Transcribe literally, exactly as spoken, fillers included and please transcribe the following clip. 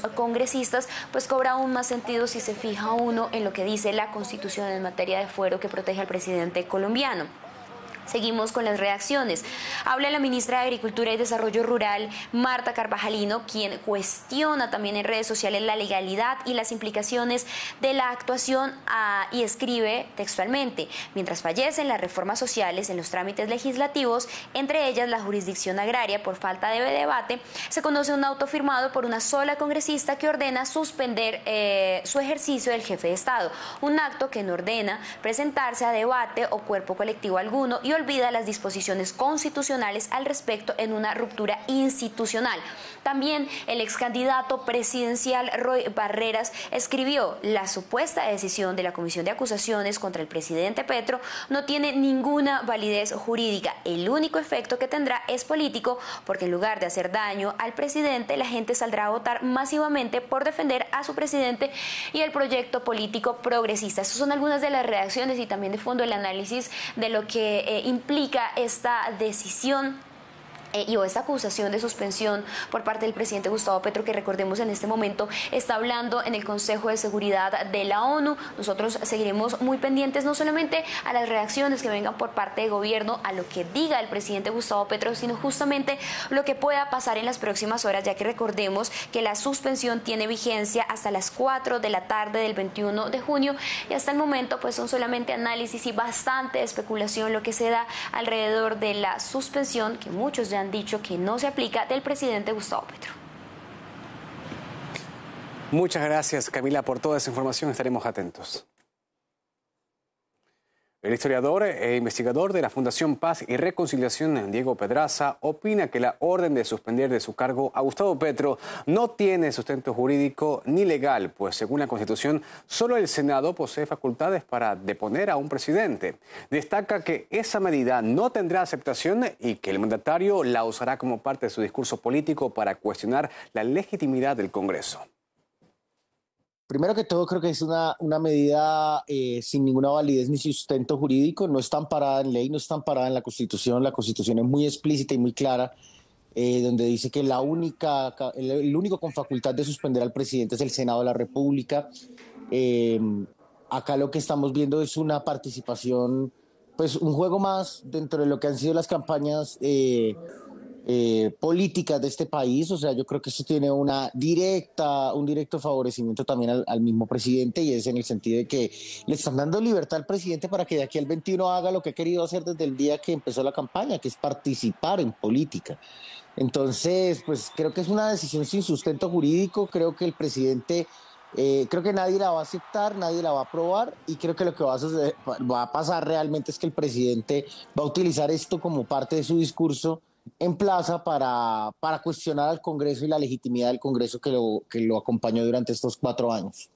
congresistas, pues cobra aún más sentido si se fija uno en lo que dice la Constitución en materia de fuero que protege al presidente colombiano. Seguimos con las reacciones. Habla la ministra de Agricultura y Desarrollo Rural, Marta Carvajalino, quien cuestiona también en redes sociales la legalidad y las implicaciones de la actuación a, y escribe textualmente: mientras fallecen las reformas sociales en los trámites legislativos, entre ellas la jurisdicción agraria por falta de debate, se conoce un auto firmado por una sola congresista que ordena suspender eh, su ejercicio del jefe de Estado, un acto que no ordena presentarse a debate o cuerpo colectivo alguno y olvida las disposiciones constitucionales al respecto en una ruptura institucional. También el ex candidato presidencial Roy Barreras escribió: la supuesta decisión de la Comisión de Acusaciones contra el presidente Petro no tiene ninguna validez jurídica. El único efecto que tendrá es político, porque en lugar de hacer daño al presidente, la gente saldrá a votar masivamente por defender a su presidente y el proyecto político progresista. Estas son algunas de las reacciones y también de fondo el análisis de lo que eh, implica esta decisión Eh, y o esta acusación de suspensión por parte del presidente Gustavo Petro, que recordemos en este momento está hablando en el Consejo de Seguridad de la ONU. Nosotros seguiremos muy pendientes no solamente a las reacciones que vengan por parte del gobierno, a lo que diga el presidente Gustavo Petro, sino justamente lo que pueda pasar en las próximas horas, ya que recordemos que la suspensión tiene vigencia hasta las cuatro de la tarde del veintiuno de junio y hasta el momento pues son solamente análisis y bastante especulación lo que se da alrededor de la suspensión, que muchos ya han dicho que no se aplica, del presidente Gustavo Petro. Muchas gracias, Camila, por toda esa información. Estaremos atentos. El historiador e investigador de la Fundación Paz y Reconciliación, Diego Pedraza, opina que la orden de suspender de su cargo a Gustavo Petro no tiene sustento jurídico ni legal, pues según la Constitución, solo el Senado posee facultades para deponer a un presidente. Destaca que esa medida no tendrá aceptación y que el mandatario la usará como parte de su discurso político para cuestionar la legitimidad del Congreso. Primero que todo, creo que es una, una medida eh, sin ninguna validez ni sustento jurídico, no está amparada en ley, no está amparada en la Constitución. La Constitución es muy explícita y muy clara, eh, donde dice que la única, el, el único con facultad de suspender al presidente es el Senado de la República. Eh, acá lo que estamos viendo es una participación, pues un juego más dentro de lo que han sido las campañas eh, Eh, políticas de este país. O sea, yo creo que eso tiene una directa, un directo favorecimiento también al, al mismo presidente, y es en el sentido de que le están dando libertad al presidente para que de aquí al veintiuno haga lo que ha querido hacer desde el día que empezó la campaña, que es participar en política. Entonces, pues creo que es una decisión sin sustento jurídico. Creo que el presidente, eh, creo que nadie la va a aceptar, nadie la va a aprobar, y creo que lo que va a, suceder, va a pasar realmente es que el presidente va a utilizar esto como parte de su discurso en plaza para, para cuestionar al Congreso y la legitimidad del Congreso que lo, que lo acompañó durante estos cuatro años.